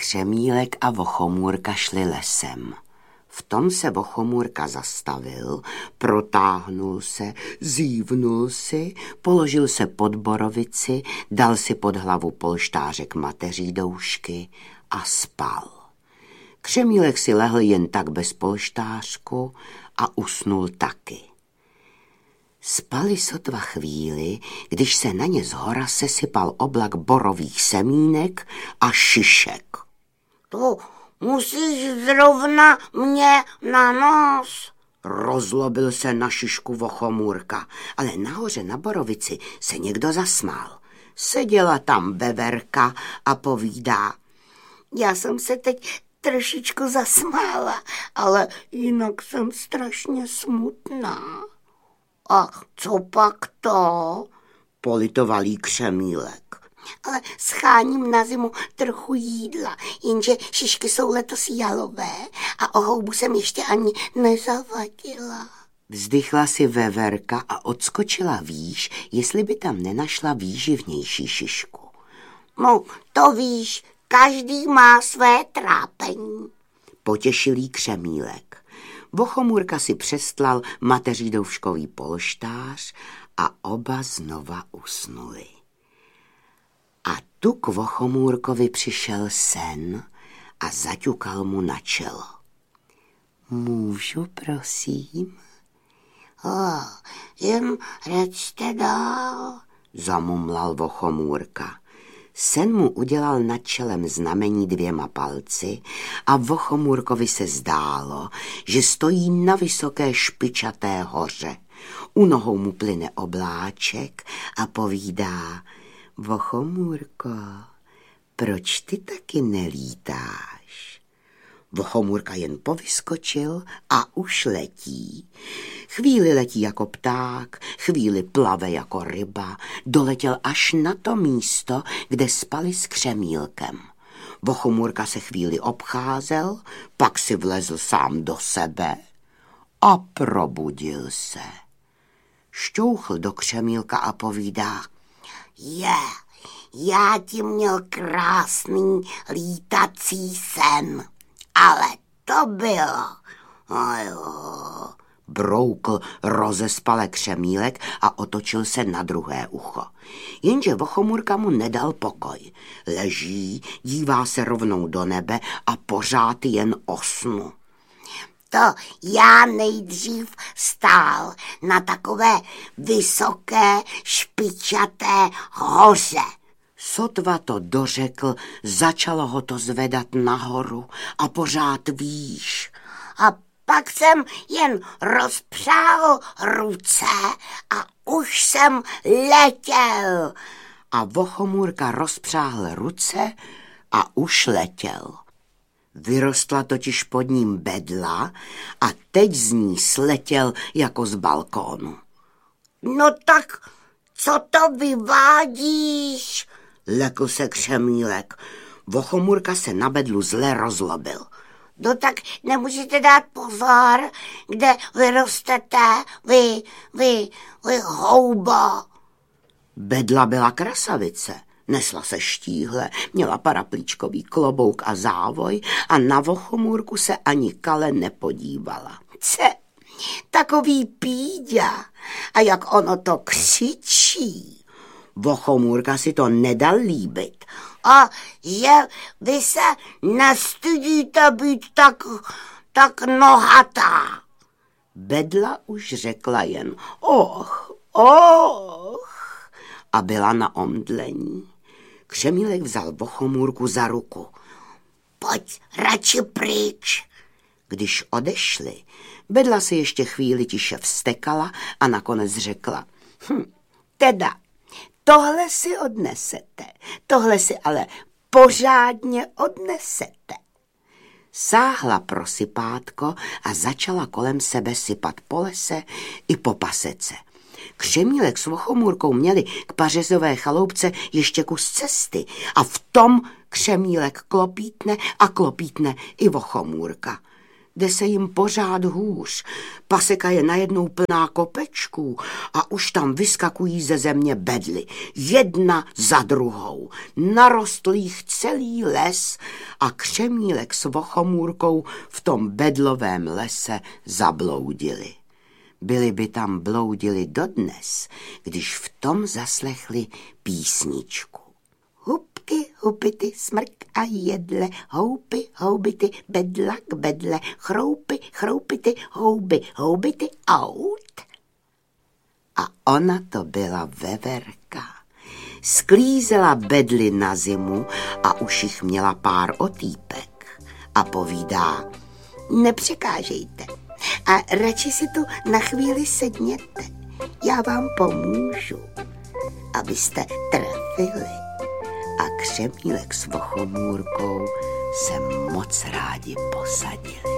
Křemílek a Vochomůrka šli lesem. V tom se Vochomůrka zastavil, protáhnul se, zívnul si, položil se pod borovici, dal si pod hlavu polštářek mateří doušky a spal. Křemílek si lehl jen tak bez polštářku a usnul taky. Spali sotva chvíli, když se na ně zhora sesypal oblak borových semínek a šišek. To musíš zrovna mě na nos, rozlobil se na šišku Vochomůrka, ale nahoře na borovici se někdo zasmál. Seděla tam veverka a povídá: já jsem se teď trošičku zasmála, ale jinak jsem strašně smutná. A co pak to? Politoval jí Křemílek. Ale scháním na zimu trochu jídla, jenže šišky jsou letos jalové a o houbu jsem ještě ani nezavadila. Vzdychla si veverka a odskočila výš, jestli by tam nenašla výživnější šišku. No, to víš, každý má své trápení, potěšil jí Křemílek. Vochomůrka si přestlal mateří douškový polštář a oba znova usnuli. A tu k Vochomůrkovi přišel sen a zaťukal mu na čelo. Můžu, prosím? Jen řečte dál, zamumlal Vochomůrka. Sen mu udělal nad čelem znamení 2 palci a Vochomůrkovi se zdálo, že stojí na vysoké špičaté hoře. U nohou mu plyne obláček a povídá: Vochomůrko, proč ty taky nelítáš? Vochomůrka jen povyskočil a už letí. Chvíli letí jako pták, chvíli plave jako ryba, doletěl až na to místo, kde spali s Křemílkem. Vochomůrka se chvíli obcházel, pak si vlezl sám do sebe a probudil se. Šťouchl do Křemílka a povídá: já ti měl krásný lítací sen, ale to bylo, broukl rozespale Křemílek a otočil se na druhé ucho. Jenže Vochomůrka mu nedal pokoj. Leží, dívá se rovnou do nebe a pořád jen o snu. To já nejdřív stál na takové vysoké špičaté hoře. Sotva to dořekl, začalo ho to zvedat nahoru a pořád výš. A pak jsem jen rozpřáhl ruce a už jsem letěl. A Vochomůrka rozpřáhl ruce a už letěl. Vyrostla totiž pod ním bedla a teď z ní sletěl jako z balkónu. No tak, co to vyvádíš? Lekl se Křemílek. Vochomůrka se na bedlu zle rozlobil. No tak nemůžete dát pozor, kde vyrostete, vy houbo. Bedla byla krasavice. Nesla se štíhle, měla paraplíčkový klobouk a závoj a na Vochomůrku se ani kale nepodívala. Takový píďa, a jak ono to křičí. Vochomůrka si to nedal líbit. A že vy se nestydíte být tak nohatá. Bedla už řekla jen och a byla na omdlení. Křemílek vzal Vochomůrku za ruku. Pojď radši pryč. Když odešli, bedla se ještě chvíli tiše vztekala a nakonec řekla: teda, tohle si odnesete, tohle si ale pořádně odnesete. Sáhla pro sypátko a začala kolem sebe sypat po lese i po pasece. Křemílek s Vochomůrkou měli k pařezové chaloupce ještě kus cesty a v tom Křemílek klopítne a klopítne i Vochomůrka. jde se jim pořád hůř. Paseka je najednou plná kopečků a už tam vyskakují ze země bedly, jedna za druhou. Narostl jich celý les a Křemílek s Vochomůrkou v tom bedlovém lese zabloudili. Byli by tam bloudili dodnes, když v tom zaslechli písničku. Hubky, hubity, smrk a jedle, houpy, houbity, bedla k bedle, chroupy, chroupity, houby, houbity, aut. A ona to byla Veverka. Sklízela bedly na zimu a už jich měla pár otýpek. A povídá: nepřekážejte a radši si tu na chvíli sedněte. Já vám pomůžu, abyste trefili. A Křemílek s Vochomůrkou se moc rádi posadili.